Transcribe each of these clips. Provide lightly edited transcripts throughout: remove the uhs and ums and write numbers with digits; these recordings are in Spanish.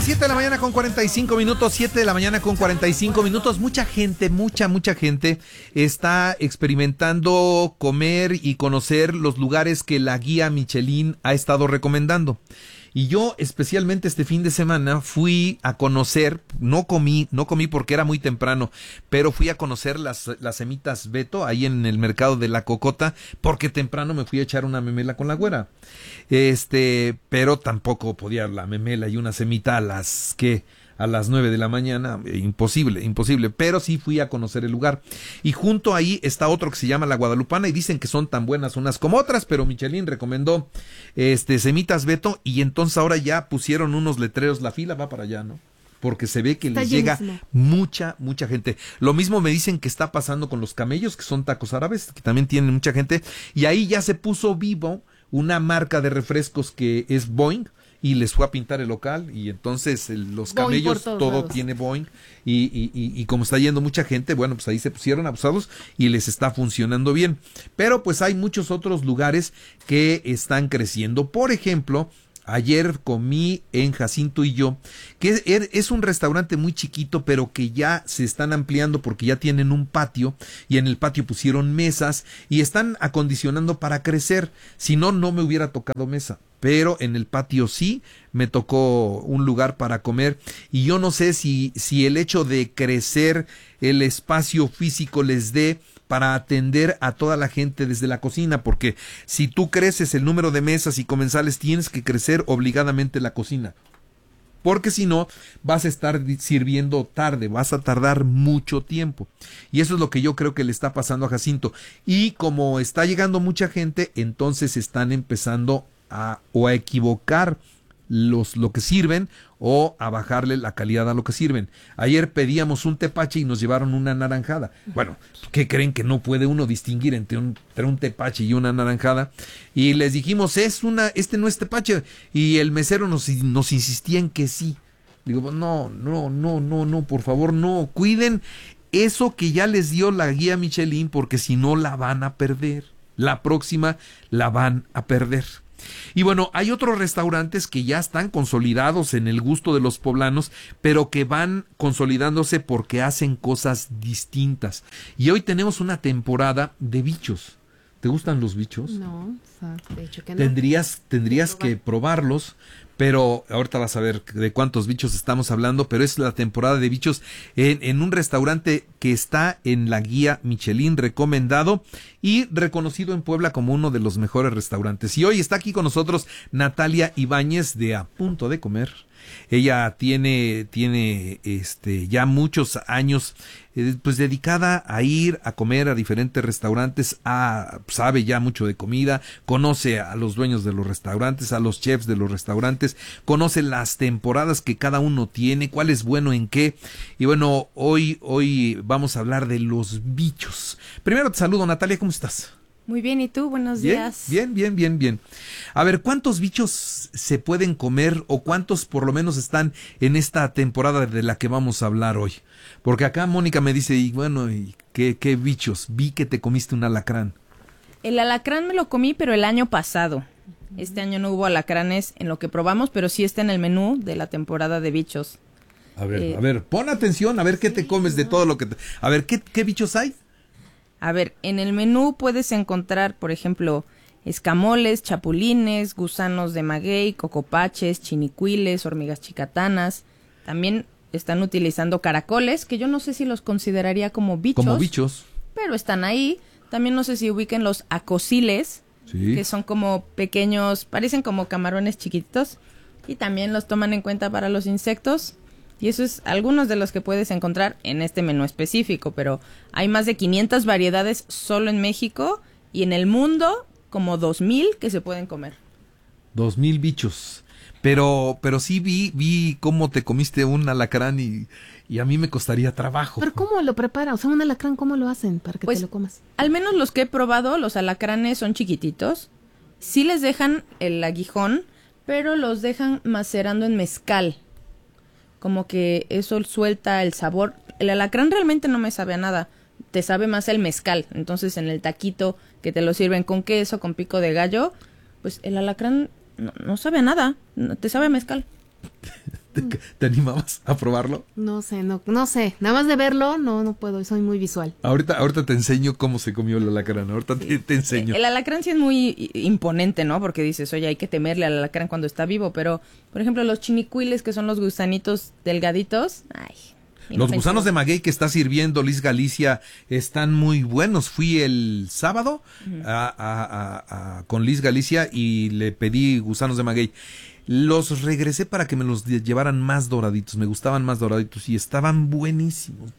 las 7 de la mañana con 45 minutos, 7 de la mañana con 45 minutos. Mucha gente está experimentando comer y conocer los lugares que la guía Michelin ha estado recomendando. Y yo especialmente este fin de semana fui a conocer, no comí porque era muy temprano, pero fui a conocer las semitas Beto ahí en el mercado de la Cocota, porque temprano me fui a echar una memela con la güera. Pero tampoco podía la memela y una semita a las 9 de la mañana, imposible, pero sí fui a conocer el lugar. Y junto ahí está otro que se llama La Guadalupana y dicen que son tan buenas unas como otras, pero Michelin recomendó semitas Beto y entonces ahora ya pusieron unos letreros, la fila va para allá, ¿no? Porque se ve que les llega mucha gente. Lo mismo me dicen que está pasando con los camellos, que son tacos árabes, que también tienen mucha gente, y ahí ya se puso vivo una marca de refrescos que es Boing, y les fue a pintar el local, y entonces los camellos, todo lados tiene Boing, y como está yendo mucha gente, bueno, pues ahí se pusieron abusados y les está funcionando bien. Pero pues hay muchos otros lugares que están creciendo. Por ejemplo, ayer comí en Jacinto y Yo, que es un restaurante muy chiquito, pero que ya se están ampliando porque ya tienen un patio, y en el patio pusieron mesas y están acondicionando para crecer. Si no, no me hubiera tocado mesa, pero en el patio sí me tocó un lugar para comer, y yo no sé si el hecho de crecer el espacio físico les dé para atender a toda la gente desde la cocina, porque si tú creces el número de mesas y comensales, tienes que crecer obligadamente la cocina, porque si no vas a estar sirviendo tarde, vas a tardar mucho tiempo, y eso es lo que yo creo que le está pasando a Jacinto. Y como está llegando mucha gente, entonces están empezando a equivocar lo que sirven, o a bajarle la calidad a lo que sirven. Ayer pedíamos un tepache y nos llevaron una naranjada. Bueno, ¿qué creen? Que no puede uno distinguir entre un tepache y una naranjada. Y les dijimos, este no es tepache. Y el mesero nos insistía en que sí. Digo, no, por favor, no. Cuiden eso que ya les dio la guía Michelin, porque si no la van a perder. La próxima la van a perder. Y bueno, hay otros restaurantes que ya están consolidados en el gusto de los poblanos, pero que van consolidándose porque hacen cosas distintas. Y hoy tenemos una temporada de bichos. ¿Te gustan los bichos? No, de hecho que no. Tendrías que probarlos, pero ahorita vas a ver de cuántos bichos estamos hablando, pero es la temporada de bichos en un restaurante que está en la guía Michelin, recomendado y reconocido en Puebla como uno de los mejores restaurantes. Y hoy está aquí con nosotros Natalia Ibáñez de A Punto de Comer. Ella tiene ya muchos años pues dedicada a ir a comer a diferentes restaurantes, sabe ya mucho de comida, conoce a los dueños de los restaurantes, a los chefs de los restaurantes, conoce las temporadas que cada uno tiene, cuál es bueno en qué. Y bueno, hoy vamos a hablar de los bichos. Primero te saludo, Natalia, ¿cómo estás? Muy bien, ¿y tú? Buenos días. Bien. A ver, ¿cuántos bichos se pueden comer, o cuántos por lo menos están en esta temporada de la que vamos a hablar hoy? Porque acá Mónica me dice, ¿y qué bichos? Vi que te comiste un alacrán. El alacrán me lo comí, pero el año pasado. Este año no hubo alacranes en lo que probamos, pero sí está en el menú de la temporada de bichos. A ver, pon atención, a ver qué te comes de todo lo que A ver, ¿qué bichos hay? A ver, en el menú puedes encontrar, por ejemplo, escamoles, chapulines, gusanos de maguey, cocopaches, chinicuiles, hormigas chicatanas. También están utilizando caracoles, que yo no sé si los consideraría como bichos. Como bichos. Pero están ahí. También no sé si ubiquen los acosiles, sí, que son como pequeños, parecen como camarones chiquitos. Y también los toman en cuenta para los insectos. Y eso es algunos de los que puedes encontrar en este menú específico, pero hay más de 500 variedades solo en México, y en el mundo como 2,000 que se pueden comer. 2,000 bichos. Pero sí vi cómo te comiste un alacrán y a mí me costaría trabajo. ¿Pero cómo lo preparan? O sea, un alacrán, ¿cómo lo hacen para que te lo comas? Al menos los que he probado, los alacranes son chiquititos. Sí les dejan el aguijón, pero los dejan macerando en mezcal. Como que eso suelta el sabor. El alacrán realmente no me sabe a nada. Te sabe más el mezcal. Entonces en el taquito que te lo sirven con queso, con pico de gallo, pues el alacrán no sabe a nada. Te sabe a mezcal. ¿Te animabas a probarlo? No sé. Nada más de verlo, no puedo. Soy muy visual. Ahorita te enseño cómo se comió el alacrán. Ahorita te enseño. El alacrán sí es muy imponente, ¿no? Porque dices, oye, hay que temerle al alacrán cuando está vivo. Pero, por ejemplo, los chinicuiles, que son los gusanitos delgaditos, ay... Los gusanos de maguey que está sirviendo Liz Galicia están muy buenos. Fui el sábado con Liz Galicia y le pedí gusanos de maguey. Los regresé para que me los llevaran más doraditos. Me gustaban más doraditos y estaban buenísimos.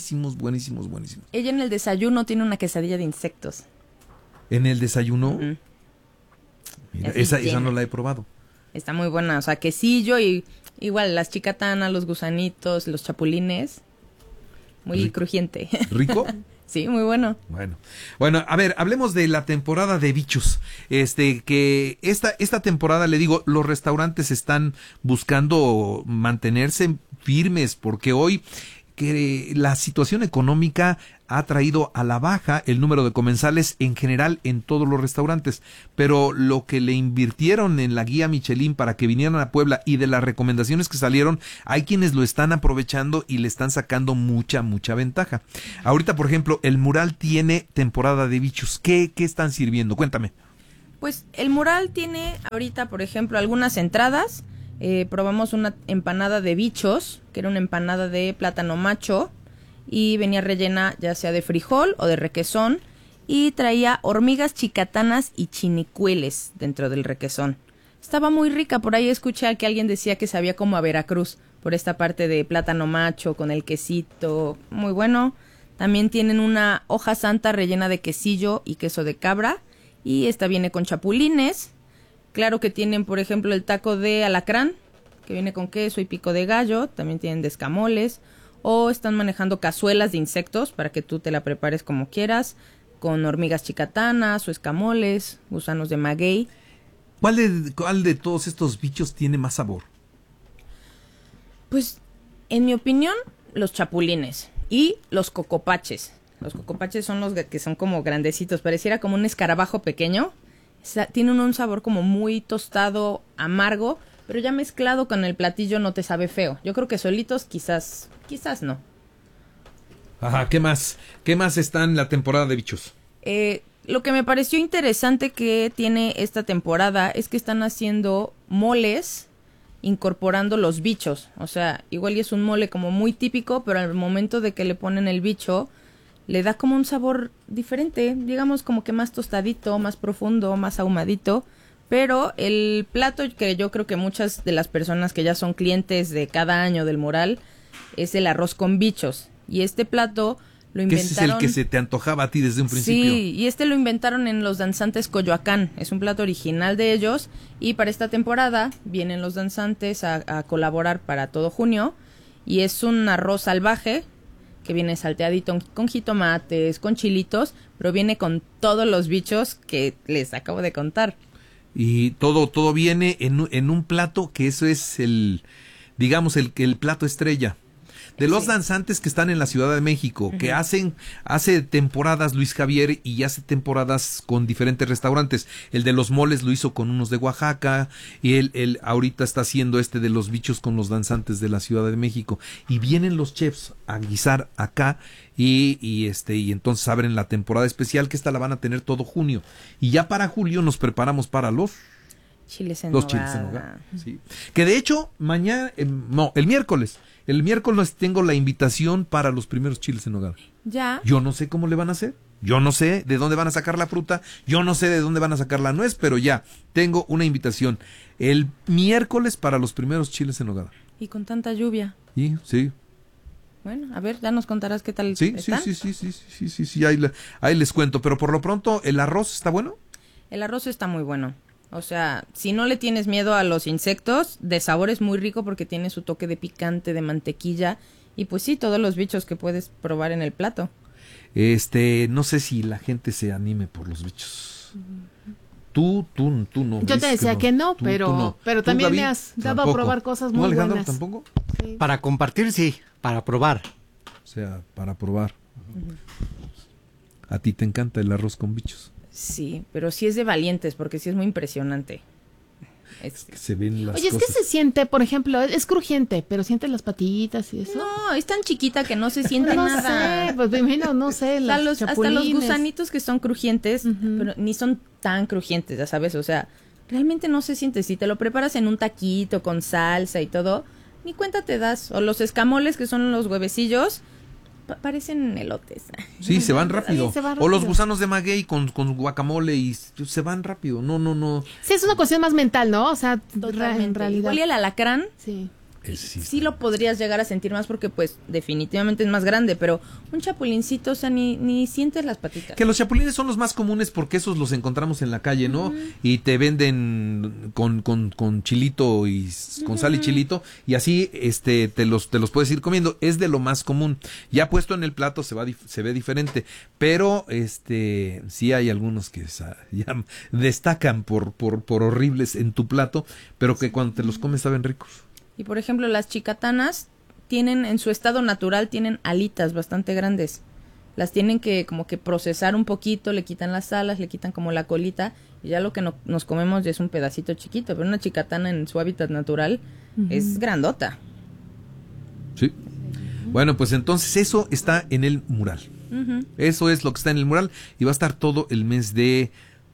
Ella en el desayuno tiene una quesadilla de insectos. ¿En el desayuno? Mira, esa no la he probado. Está muy buena, o sea, quesillo y igual las chicatanas, los gusanitos, los chapulines. Muy crujiente. ¿Rico? Sí, muy bueno. Bueno, a ver, hablemos de la temporada de bichos. Que esta temporada, le digo, los restaurantes están buscando mantenerse firmes porque hoy que la situación económica ha traído a la baja el número de comensales en general en todos los restaurantes, pero lo que le invirtieron en la guía Michelin para que vinieran a Puebla y de las recomendaciones que salieron, hay quienes lo están aprovechando y le están sacando mucha ventaja. Ahorita, por ejemplo, el Mural tiene temporada de bichos. ¿Qué están sirviendo? Cuéntame. Pues el Mural tiene ahorita, por ejemplo, algunas entradas. Probamos una empanada de bichos, que era una empanada de plátano macho y venía rellena ya sea de frijol o de requesón y traía hormigas chicatanas y chinicuiles dentro del requesón. Estaba muy rica, por ahí escuché que alguien decía que sabía como a Veracruz, por esta parte de plátano macho con el quesito, muy bueno. También tienen una hoja santa rellena de quesillo y queso de cabra y esta viene con chapulines. Claro que tienen, por ejemplo, el taco de alacrán, que viene con queso y pico de gallo. También tienen de escamoles. O están manejando cazuelas de insectos para que tú te la prepares como quieras. Con hormigas chicatanas o escamoles, gusanos de maguey. ¿Cuál de todos estos bichos tiene más sabor? Pues, en mi opinión, los chapulines y los cocopaches. Los cocopaches son los que son como grandecitos. Pareciera como un escarabajo pequeño. Tienen un sabor como muy tostado, amargo, pero ya mezclado con el platillo no te sabe feo. Yo creo que solitos quizás no. Ajá, ¿qué más? ¿Qué más está en la temporada de bichos? Lo que me pareció interesante que tiene esta temporada es que están haciendo moles incorporando los bichos. O sea, igual y es un mole como muy típico, pero al momento de que le ponen el bicho le da como un sabor diferente, digamos como que más tostadito, más profundo, más ahumadito, pero el plato que yo creo que muchas de las personas que ya son clientes de cada año del Mural es el arroz con bichos, y este plato lo inventaron... Ese es el que se te antojaba a ti desde un principio. Sí, y lo inventaron en los danzantes Coyoacán, es un plato original de ellos, y para esta temporada vienen los danzantes a colaborar para todo junio, y es un arroz salvaje, que viene salteadito con jitomates, con chilitos, pero viene con todos los bichos que les acabo de contar. Y todo viene en un plato que eso es el plato estrella. De los danzantes que están en la Ciudad de México, que hace temporadas Luis Javier y hace temporadas con diferentes restaurantes. El de los moles lo hizo con unos de Oaxaca y él ahorita está haciendo de los bichos con los danzantes de la Ciudad de México. Y vienen los chefs a guisar acá y entonces abren la temporada especial que esta la van a tener todo junio. Y ya para julio nos preparamos para los chiles en nogada. Sí. Que de hecho, el miércoles tengo la invitación para los primeros chiles en nogada. Ya. Yo no sé cómo le van a hacer. Yo no sé de dónde van a sacar la fruta. Yo no sé de dónde van a sacar la nuez, pero ya tengo una invitación. El miércoles para los primeros chiles en nogada. Y con tanta lluvia. Y sí. Bueno, a ver, ya nos contarás qué tal están. Sí, ahí les cuento. Pero por lo pronto, ¿el arroz está bueno? El arroz está muy bueno. O sea, si no le tienes miedo a los insectos, de sabor es muy rico porque tiene su toque de picante, de mantequilla y pues sí, todos los bichos que puedes probar en el plato. No sé si la gente se anime por los bichos. Tú no. Yo te decía que no, pero también David, me has dado tampoco. a probar cosas muy Alejandro, buenas. ¿tampoco? Sí. Para compartir, sí, para probar. O sea, para probar. ¿A ti te encanta el arroz con bichos? Sí, pero sí es de valientes porque sí es muy impresionante. Se ven las Oye, cosas. es que se siente, por ejemplo, es crujiente, pero sientes las patitas y eso. No, es tan chiquita que no se siente No nada. sé, pues me imagino, no sé, Hasta los chapulines. gusanitos que son crujientes, pero ni son tan crujientes, ya sabes, o sea, realmente no se siente. Si te lo preparas en un taquito con salsa y todo, ni cuenta te das. O los escamoles, que son los huevecillos, parecen elotes. Sí, se van rápido. Sí, se va O los rápido. gusanos de maguey con guacamole y se van rápido. No. Sí, es una cuestión más mental, ¿no? O sea, Totalmente. en realidad. Igual y el alacrán, Sí. sí lo podrías llegar a sentir más porque pues definitivamente es más grande, pero un chapulincito, o sea, ni sientes las patitas. Que los chapulines son los más comunes porque esos los encontramos en la calle, ¿no? Y te venden con chilito y con sal y chilito y así te los puedes ir comiendo. Es de lo más común. Ya puesto en el plato se ve diferente, pero sí hay algunos que ya destacan por horribles en tu plato, pero que cuando te los comes saben ricos. Y por ejemplo, las chicatanas tienen, en su estado natural, tienen alitas bastante grandes. Las tienen que como que procesar un poquito, le quitan las alas, le quitan como la colita, y ya lo que nos comemos ya es un pedacito chiquito, pero una chicatana en su hábitat natural es grandota. Sí. Bueno, pues entonces eso está en el mural. Eso es lo que está en el mural y va a estar todo el mes de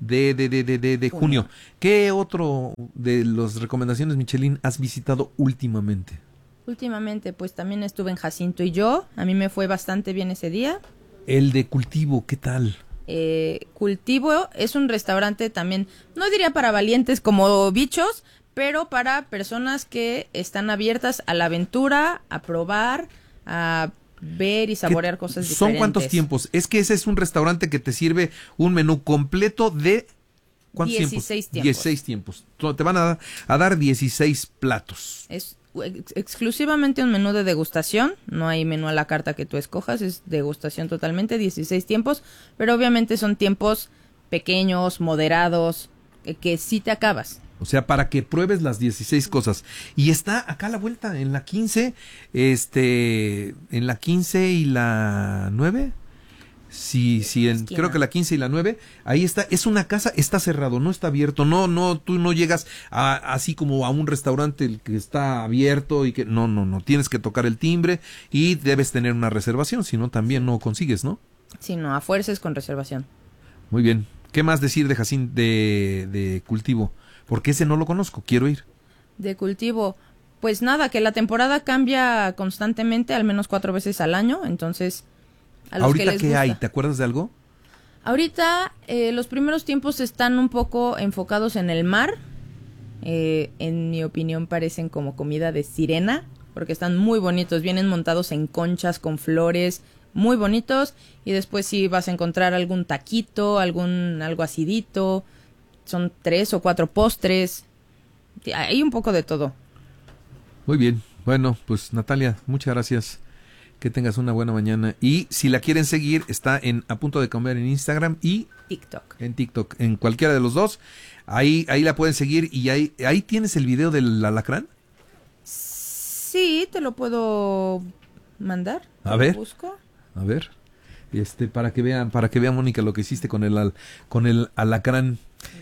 junio. ¿Qué otro de las recomendaciones, Michelin, has visitado últimamente? Últimamente, pues también estuve en Jacinto y yo. A mí me fue bastante bien ese día. El de Cultivo, ¿qué tal? Cultivo es un restaurante también, no diría para valientes como bichos, pero para personas que están abiertas a la aventura, a probar, a ver y saborear cosas diferentes. ¿Son cuántos tiempos? Es que ese es un restaurante que te sirve un menú completo de... ¿Cuántos 16 tiempos. 16 tiempos. Te van a dar 16 platos. Es exclusivamente un menú de degustación, no hay menú a la carta que tú escojas, es degustación totalmente, 16 tiempos, pero obviamente son tiempos pequeños, moderados, que sí te acabas. O sea, para que pruebes las 16 cosas. Y está acá a la vuelta, en la 15, en la 15 y la 9. Sí, creo que la 15 y la 9, ahí está, es una casa, está cerrado, no está abierto, tú no llegas así como a un restaurante el que está abierto y que, no, tienes que tocar el timbre y debes tener una reservación, si no también no consigues, ¿no? Sí, no, a fuerzas con reservación. Muy bien, ¿qué más decir de Jacinto, de Cultivo? Porque ese no lo conozco, quiero ir. De Cultivo, pues nada, que la temporada cambia constantemente, al menos 4 veces al año, entonces... ¿Ahorita qué hay? ¿Te acuerdas de algo? Ahorita los primeros tiempos están un poco enfocados en el mar. En mi opinión parecen como comida de sirena, porque están muy bonitos. Vienen montados en conchas con flores, muy bonitos. Y después sí vas a encontrar algún taquito, algo acidito. Son 3 o 4 postres. Hay un poco de todo. Muy bien. Bueno, pues Natalia, muchas gracias. Que tengas una buena mañana. Y si la quieren seguir, está en A Punto de Comer en Instagram y TikTok. En TikTok, en cualquiera de los dos. Ahí la pueden seguir. Y ahí tienes el video del alacrán. Sí, te lo puedo mandar. A ver. Busco. A ver. Para que vean, Mónica, lo que hiciste con el alacrán.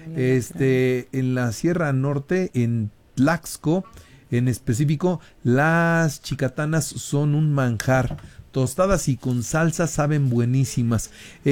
En la Sierra Norte, en Tlaxco, en específico, las chicatanas son un manjar. Tostadas y con salsa saben buenísimas.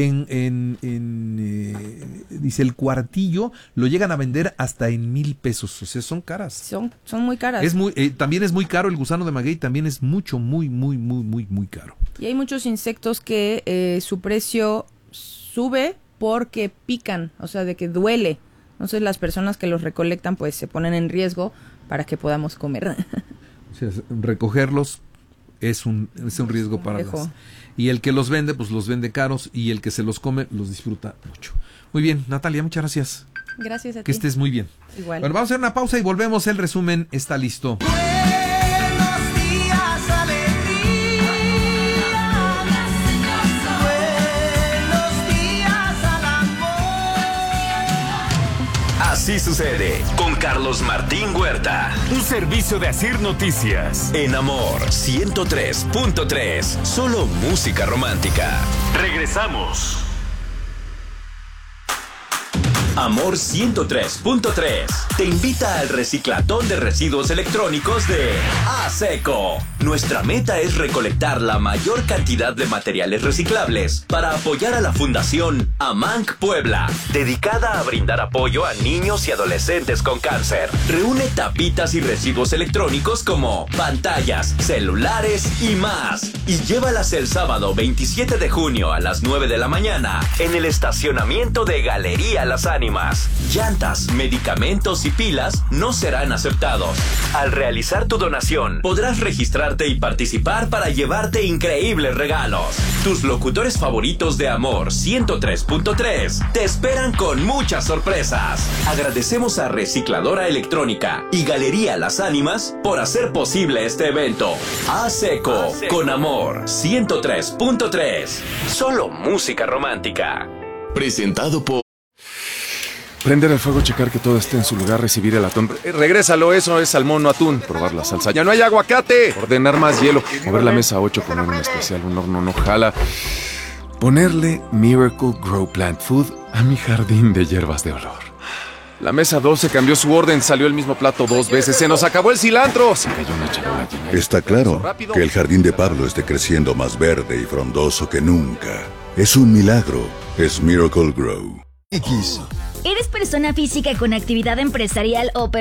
Dice, el cuartillo lo llegan a vender hasta en 1,000 pesos. O sea, son caras. Son muy caras. También es muy caro el gusano de maguey. También es muy caro. Y hay muchos insectos que su precio sube porque pican, o sea, de que duele. Entonces las personas que los recolectan pues se ponen en riesgo para que podamos comer. O sea, recogerlos es un riesgo para y el que los vende, pues los vende caros, y el que se los come los disfruta mucho. Muy bien, Natalia, muchas gracias. Gracias a ti. Que estés muy bien. Igual. Bueno, vamos a hacer una pausa y volvemos. El resumen está listo. Buenos días, alegría. Buenos días al amor. Así sucede con Carlos Martín Huerta. Un servicio de Asir Noticias. En Amor 103.3. Solo música romántica. Regresamos. Amor 103.3 te invita al reciclatón de residuos electrónicos de ASECO. Nuestra meta es recolectar la mayor cantidad de materiales reciclables para apoyar a la Fundación AMANC Puebla, dedicada a brindar apoyo a niños y adolescentes con cáncer. Reúne tapitas y residuos electrónicos como pantallas, celulares y más, y llévalas el sábado 27 de junio a las 9 de la mañana en el estacionamiento de Galería Las Ánimas. Llantas, medicamentos y pilas no serán aceptados. Al realizar tu donación, podrás registrarte y participar para llevarte increíbles regalos. Tus locutores favoritos de Amor 103.3 te esperan con muchas sorpresas. Agradecemos a Recicladora Electrónica y Galería Las Ánimas por hacer posible este evento. ASECO con Amor 103.3. Solo música romántica. Presentado por... Prender el fuego, checar que todo esté en su lugar, recibir el atún. Regrésalo, eso es salmón, no atún. Probar la salsa. ¡Ya no hay aguacate! Ordenar más hielo. Mover la mesa 8, poner un especial, un horno no jala. Ponerle Miracle Grow Plant Food a mi jardín de hierbas de olor. La mesa 12 cambió su orden, salió el mismo plato 2 veces. ¡Se nos acabó el cilantro! Se cayó una charola llena. Está claro que el jardín de Pablo esté creciendo más verde y frondoso que nunca. Es un milagro. Es Miracle Grow. ¿Eres persona física con actividad empresarial o